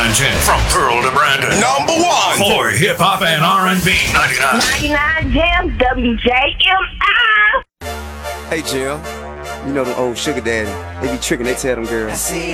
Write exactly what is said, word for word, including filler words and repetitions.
ninety-nine ten. From Pearl to Brandon. Number one. For hip hop and R and B. ninety-nine. ninety-nine Jam, W J M I. Hey, Jim. You know the old sugar daddy. They be tricking, they tell them girls.